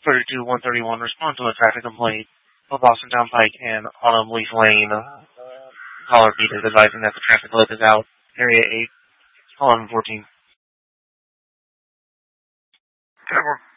32-131, respond to a traffic complaint of Boston Turnpike and Autumn Leaf Lane. Caller beat is advising that the traffic light is out. Area 8, 1114. 10-1.